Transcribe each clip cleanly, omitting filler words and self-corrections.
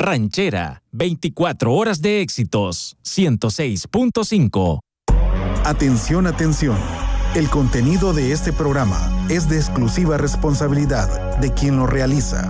Ranchera, 24 horas de éxitos, 106.5. Atención, atención. El contenido de este programa es de exclusiva responsabilidad de quien lo realiza.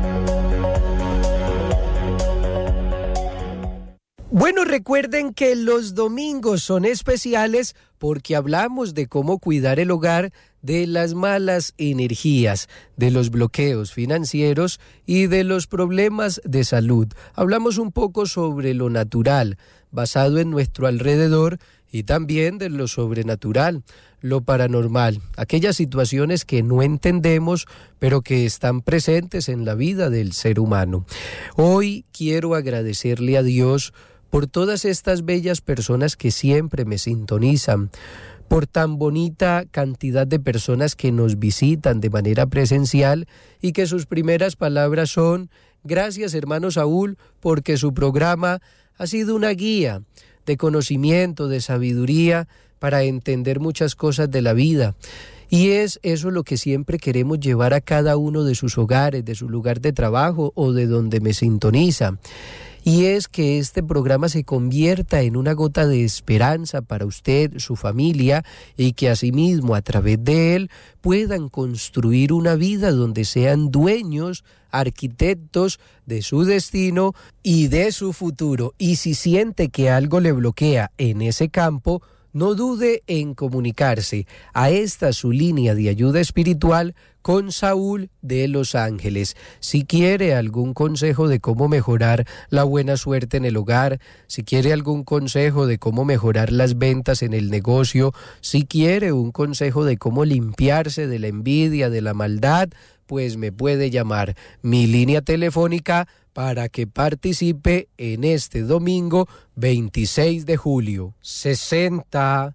Bueno, recuerden que los domingos son especiales porque hablamos de cómo cuidar el hogar de las malas energías, de los bloqueos financieros y de los problemas de salud. Hablamos un poco sobre lo natural, basado en nuestro alrededor, y también de lo sobrenatural, lo paranormal, aquellas situaciones que no entendemos, pero que están presentes en la vida del ser humano. Hoy quiero agradecerle a Dios por todas estas bellas personas que siempre me sintonizan, por tan bonita cantidad de personas que nos visitan de manera presencial y que sus primeras palabras son: gracias, hermano Saúl, porque su programa ha sido una guía de conocimiento, de sabiduría, para entender muchas cosas de la vida. Y es eso lo que siempre queremos llevar a cada uno de sus hogares, de su lugar de trabajo o de donde me sintoniza. Y es que este programa se convierta en una gota de esperanza para usted, su familia, y que asimismo a través de él puedan construir una vida donde sean dueños, arquitectos de su destino y de su futuro. Y si siente que algo le bloquea en ese campo, no dude en comunicarse a esta su línea de ayuda espiritual con Saúl de Los Ángeles. Si quiere algún consejo de cómo mejorar la buena suerte en el hogar, si quiere algún consejo de cómo mejorar las ventas en el negocio, si quiere un consejo de cómo limpiarse de la envidia, de la maldad, pues me puede llamar. Mi línea telefónica para que participe en este domingo 26 de julio. 60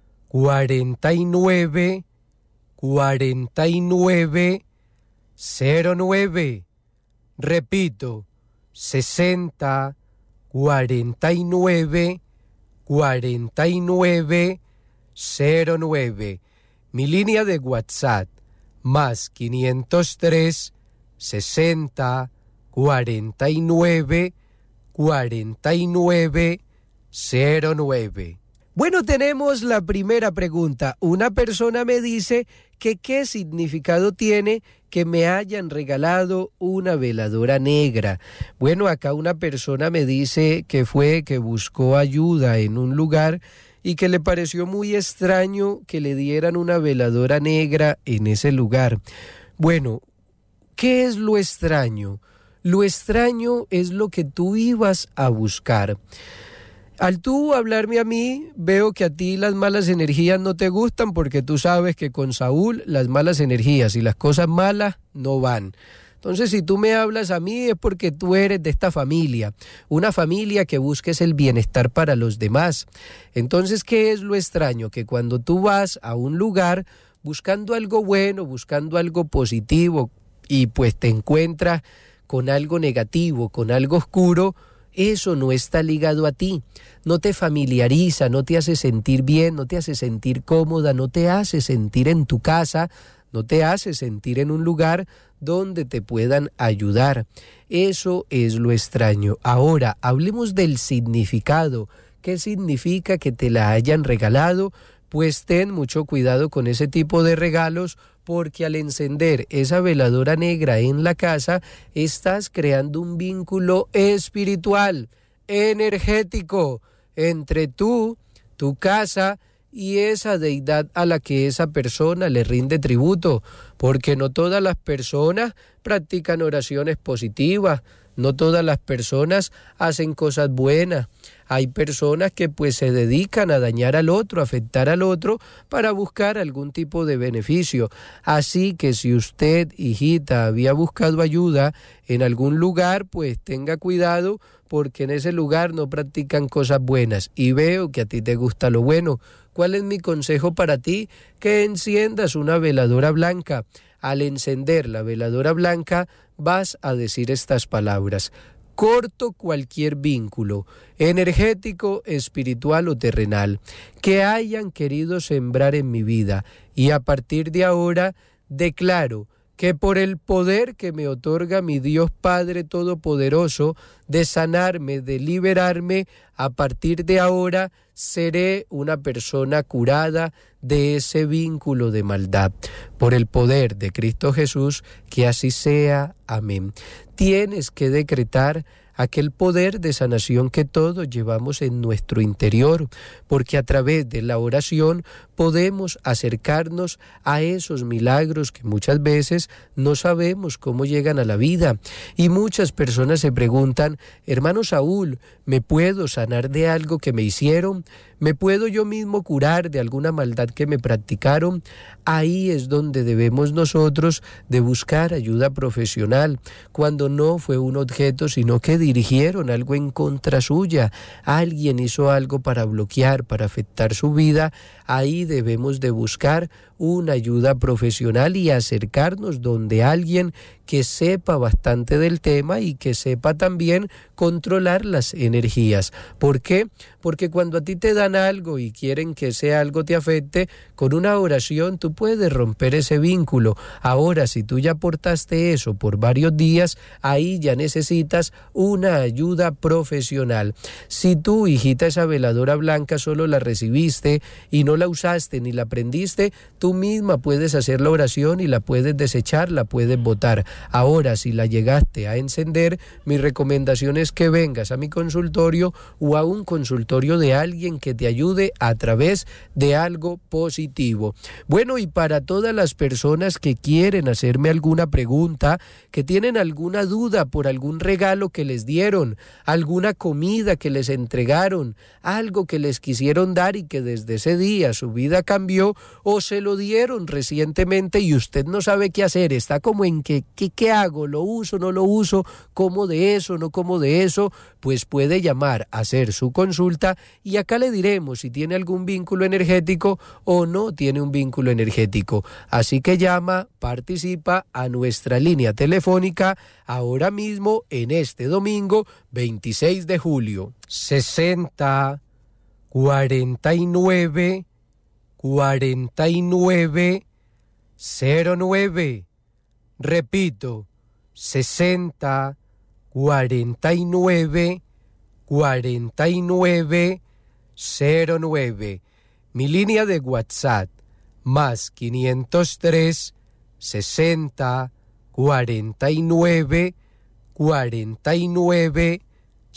49 49 09. Repito, 60 49 49 09. Mi línea de WhatsApp, más 503 60 49 49 09. Bueno, tenemos la primera pregunta. Una persona me dice que qué significado tiene que me hayan regalado una veladora negra. Bueno, acá una persona me dice que buscó ayuda en un lugar y que le pareció muy extraño que le dieran una veladora negra en ese lugar. Bueno, ¿qué es lo extraño? Lo extraño es lo que tú ibas a buscar. Al tú hablarme a mí, veo que a ti las malas energías no te gustan porque tú sabes que con Saúl las malas energías y las cosas malas no van. Entonces, si tú me hablas a mí es porque tú eres de esta familia, una familia que busques el bienestar para los demás. Entonces, ¿qué es lo extraño? Que cuando tú vas a un lugar buscando algo bueno, buscando algo positivo y pues te encuentras con algo negativo, con algo oscuro, eso no está ligado a ti, no te familiariza, no te hace sentir bien, no te hace sentir cómoda, no te hace sentir en tu casa, no te hace sentir en un lugar donde te puedan ayudar. Eso es lo extraño. Ahora, hablemos del significado. ¿Qué significa que te la hayan regalado? Pues ten mucho cuidado con ese tipo de regalos, porque al encender esa veladora negra en la casa, estás creando un vínculo espiritual, energético, entre tú, tu casa y esa deidad a la que esa persona le rinde tributo, porque no todas las personas practican oraciones positivas, no todas las personas hacen cosas buenas. Hay personas que pues se dedican a dañar al otro, a afectar al otro para buscar algún tipo de beneficio. Así que si usted, hijita, había buscado ayuda en algún lugar, pues tenga cuidado porque en ese lugar no practican cosas buenas. Y veo que a ti te gusta lo bueno. ¿Cuál es mi consejo para ti? Que enciendas una veladora blanca. Al encender la veladora blanca vas a decir estas palabras: corto cualquier vínculo, energético, espiritual o terrenal, que hayan querido sembrar en mi vida, y a partir de ahora declaro que por el poder que me otorga mi Dios Padre Todopoderoso de sanarme, de liberarme, a partir de ahora seré una persona curada de ese vínculo de maldad. Por el poder de Cristo Jesús, que así sea. Amén. Tienes que decretar aquel poder de sanación que todos llevamos en nuestro interior, porque a través de la oración podemos acercarnos a esos milagros que muchas veces no sabemos cómo llegan a la vida. Y muchas personas se preguntan: hermano Saúl, ¿me puedo sanar de algo que me hicieron? ¿Me puedo yo mismo curar de alguna maldad que me practicaron? Ahí es donde debemos nosotros de buscar ayuda profesional, cuando no fue un objeto, sino que dirigieron algo en contra suya. Alguien hizo algo para bloquear, para afectar su vida. Ahí debemos de buscar una ayuda profesional y acercarnos donde alguien que sepa bastante del tema y que sepa también controlar las energías. ¿Por qué? Porque cuando a ti te dan algo y quieren que ese algo te afecte, con una oración tú puedes romper ese vínculo. Ahora, si tú ya aportaste eso por varios días, ahí ya necesitas una ayuda profesional. Si tú, hijita, esa veladora blanca solo la recibiste y no la usaste ni la aprendiste, tú misma puedes hacer la oración y la puedes desechar, la puedes botar. Ahora, si la llegaste a encender, mi recomendación es que vengas a mi consultorio o a un consultorio de alguien que te ayude a través de algo positivo. Bueno, y para todas las personas que quieren hacerme alguna pregunta, que tienen alguna duda por algún regalo que les dieron, alguna comida que les entregaron, algo que les quisieron dar y que desde ese día su vida cambió, o se lo dieron recientemente y usted no sabe qué hacer, está como en ¿qué hago? ¿Lo uso? ¿No lo uso? ¿Cómo de eso? ¿No como de eso? Pues puede llamar a hacer su consulta y acá le diremos si tiene algún vínculo energético o no tiene un vínculo energético. Así que llama, participa a nuestra línea telefónica ahora mismo en este domingo 26 de julio. 60 49 49 09. Repito, 60 49 49 09. Mi línea de WhatsApp, más 503 60 49 49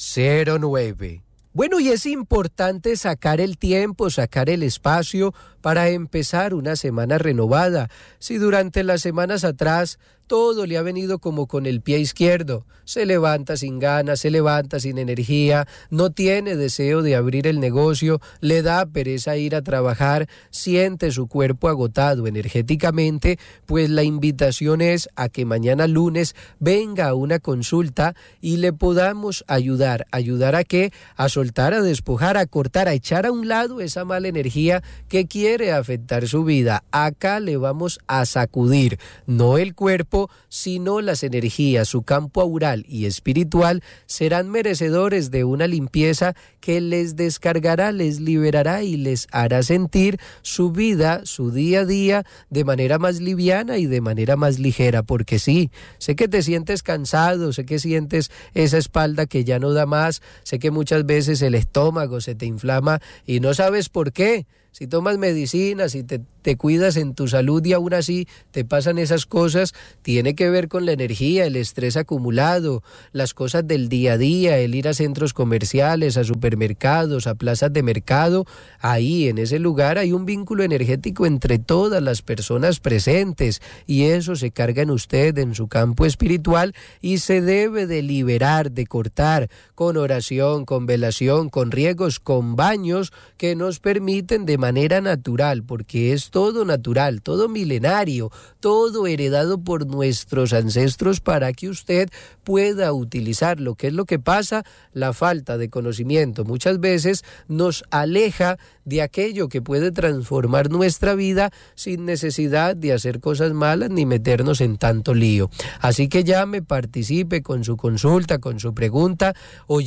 09. Bueno, y es importante sacar el tiempo, sacar el espacio para empezar una semana renovada. Si durante las semanas atrás todo le ha venido como con el pie izquierdo, se levanta sin ganas, se levanta sin energía, no tiene deseo de abrir el negocio, le da pereza ir a trabajar, siente su cuerpo agotado energéticamente, pues la invitación es a que mañana lunes venga a una consulta y le podamos ayudar. ¿Ayudar a qué? A soltar, a despojar, a cortar, a echar a un lado esa mala energía que quiere afectar su vida. Acá le vamos a sacudir, no el cuerpo, sino las energías. Su campo aural y espiritual serán merecedores de una limpieza que les descargará, les liberará y les hará sentir su vida, su día a día de manera más liviana y de manera más ligera. Porque sí, sé que te sientes cansado, sé que sientes esa espalda que ya no da más, sé que muchas veces el estómago se te inflama y no sabes por qué. Si tomas medicinas, si te cuidas en tu salud y aún así te pasan esas cosas, tiene que ver con la energía, el estrés acumulado, las cosas del día a día, el ir a centros comerciales, a supermercados, a plazas de mercado. Ahí, en ese lugar, hay un vínculo energético entre todas las personas presentes y eso se carga en usted, en su campo espiritual, y se debe de liberar, de cortar con oración, con velación, con riegos, con baños que nos permiten de manera natural, porque es todo natural, todo milenario, todo heredado por nuestros ancestros para que usted pueda utilizarlo. ¿Qué es lo que pasa? La falta de conocimiento muchas veces nos aleja de aquello que puede transformar nuestra vida sin necesidad de hacer cosas malas ni meternos en tanto lío. Así que llame, participe con su consulta, con su pregunta, o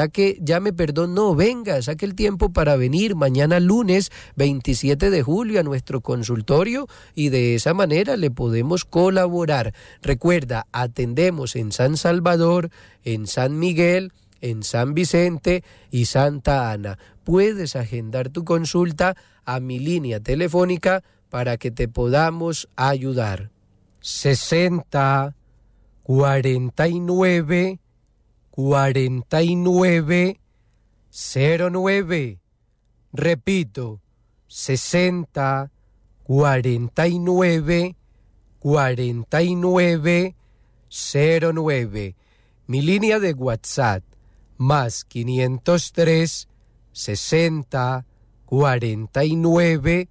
venga, saque el tiempo para venir mañana lunes 27 de julio a nuestra nuestro consultorio y de esa manera le podemos colaborar. Recuerda, atendemos en San Salvador, en San Miguel, en San Vicente y Santa Ana. Puedes agendar tu consulta a mi línea telefónica para que te podamos ayudar. 60 49 49 09. Repito, 60 49 49 09. Mi línea de WhatsApp, más 503 60 49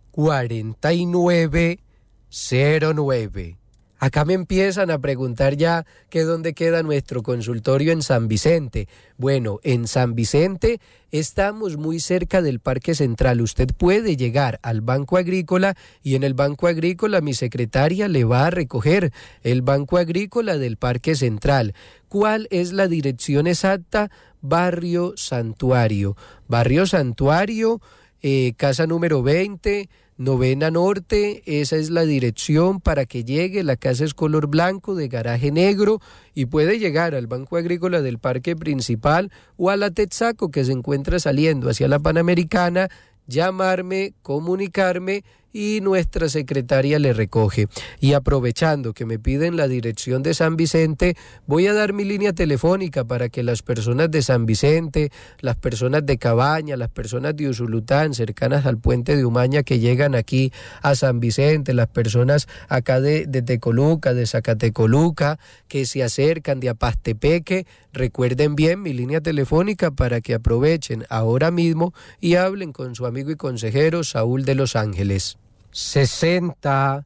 49 09. Acá me empiezan a preguntar ya que dónde queda nuestro consultorio en San Vicente. Bueno, en San Vicente estamos muy cerca del Parque Central. Usted puede llegar al Banco Agrícola y en el Banco Agrícola mi secretaria le va a recoger. El Banco Agrícola del Parque Central. ¿Cuál es la dirección exacta? Barrio Santuario. Barrio Santuario, casa número 20, Novena Norte, esa es la dirección para que llegue. La casa es color blanco, de garaje negro, y puede llegar al Banco Agrícola del Parque Principal o a la Texaco, que se encuentra saliendo hacia la Panamericana, llamarme, comunicarme y nuestra secretaria le recoge. Y aprovechando que me piden la dirección de San Vicente, voy a dar mi línea telefónica para que las personas de San Vicente, las personas de Cabaña, las personas de Usulután, cercanas al puente de Umaña, que llegan aquí a San Vicente, las personas acá de Tecoluca, de Zacatecoluca, que se acercan de Apastepeque, recuerden bien mi línea telefónica para que aprovechen ahora mismo y hablen con su amigo y consejero Saúl de Los Ángeles. 60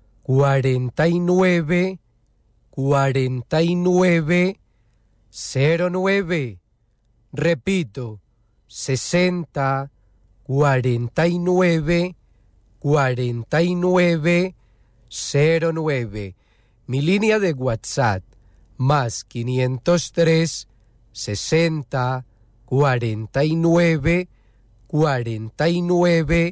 49 49 09. Repito, 60 49 49 09. Mi línea de WhatsApp, más 503 60 49 49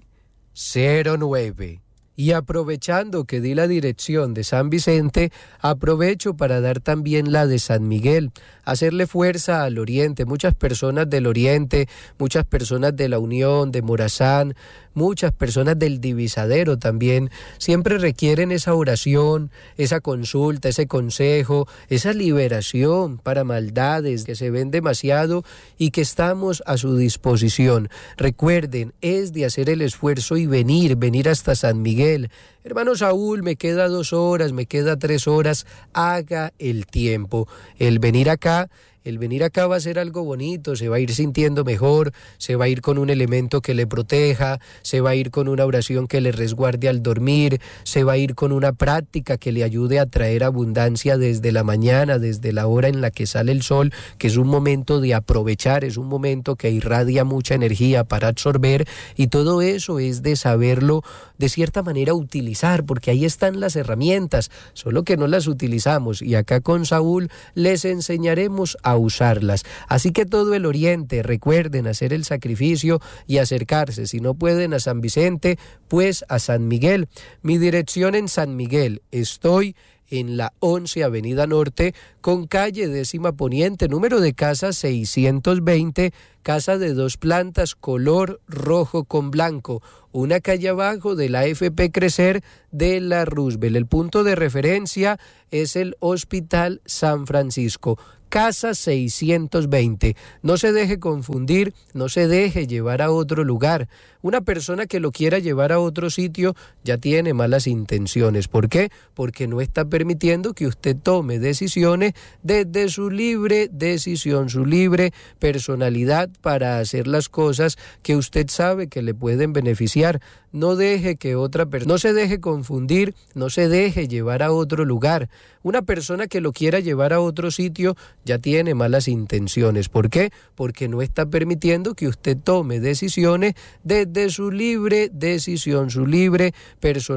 09. Y aprovechando que di la dirección de San Vicente, aprovecho para dar también la de San Miguel, hacerle fuerza al oriente. Muchas personas del oriente, muchas personas de la Unión, de Morazán, muchas personas del Divisadero también, siempre requieren esa oración, esa consulta, ese consejo, esa liberación para maldades que se ven demasiado y que estamos a su disposición. Recuerden, es de hacer el esfuerzo y venir hasta San Miguel. Hermano Saúl, me queda 2 horas, me queda 3 horas, haga el tiempo. El venir acá va a ser algo bonito, se va a ir sintiendo mejor, se va a ir con un elemento que le proteja, se va a ir con una oración que le resguarde al dormir, se va a ir con una práctica que le ayude a traer abundancia desde la mañana, desde la hora en la que sale el sol, que es un momento de aprovechar, es un momento que irradia mucha energía para absorber, y todo eso es de saberlo de cierta manera utilizar, porque ahí están las herramientas, solo que no las utilizamos, y acá con Saúl les enseñaremos a usarlas. Así que todo el oriente, recuerden hacer el sacrificio y acercarse, si no pueden a San Vicente, pues a San Miguel. Mi dirección en San Miguel, estoy en la 11 Avenida Norte, con calle 10ª Poniente, número de casa 620, casa de 2 plantas, color rojo con blanco, una calle abajo de la AFP Crecer de la Roosevelt. El punto de referencia es el Hospital San Francisco. Casa 620. No se deje confundir, no se deje llevar a otro lugar. Una persona que lo quiera llevar a otro sitio ya tiene malas intenciones. ¿Por qué? Porque no está permitiendo que usted tome decisiones desde su libre decisión, su libre personalidad para hacer las cosas que usted sabe que le pueden beneficiar. No deje que otra persona, no se deje confundir, no se deje llevar a otro lugar. Una persona que lo quiera llevar a otro sitio ya tiene malas intenciones. ¿Por qué? Porque no está permitiendo que usted tome decisiones desde su libre decisión, su libre personalidad.